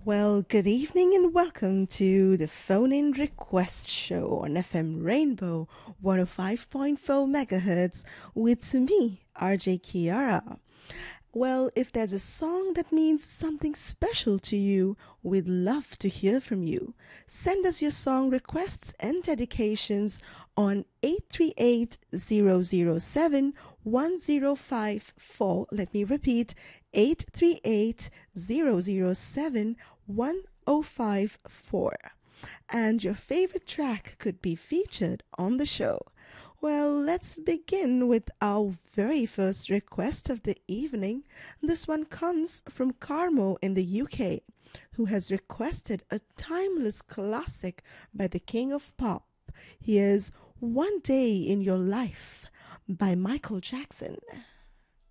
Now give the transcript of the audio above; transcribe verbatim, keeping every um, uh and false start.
Well, good evening and welcome to the Phone In Request Show on F M Rainbow one oh five point four megahertz with me, R J Kiara. Well, if there's a song that means something special to you, we'd love to hear from you. Send us your song requests and dedications on eight three eight, zero zero seven, one zero five four. Let me repeat, eight three eight, zero zero seven, one zero five four. And your favorite track could be featured on the show. Well, let's begin with our very first request of the evening. This one comes from Carmo in the U K, who has requested a timeless classic by the King of Pop. Here's One Day in Your Life by Michael Jackson.